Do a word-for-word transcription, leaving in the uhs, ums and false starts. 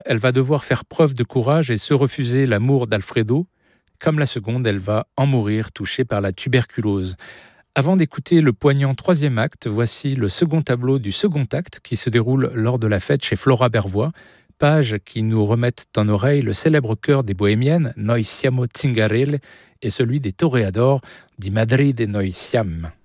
elle va devoir faire preuve de courage et se refuser l'amour d'Alfredo. Comme la seconde, elle va en mourir touchée par la tuberculose. Avant d'écouter le poignant troisième acte, voici le second tableau du second acte qui se déroule lors de la fête chez Flora Bervois, pages qui nous remettent en oreille le célèbre chœur des bohémiennes, Noi siamo Zingarelle, et celui des toreadors, Di Madrid e Noi siam.